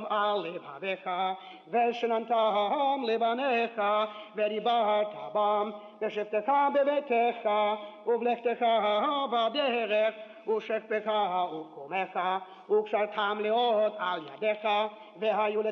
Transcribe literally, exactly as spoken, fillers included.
על לבביך, ושננתם לבניך, ודיברת בם, בשבתך בביתך, ובלכתך בדרך, ושכבך וקומך, וקשרתם לאות על ידיך, והיו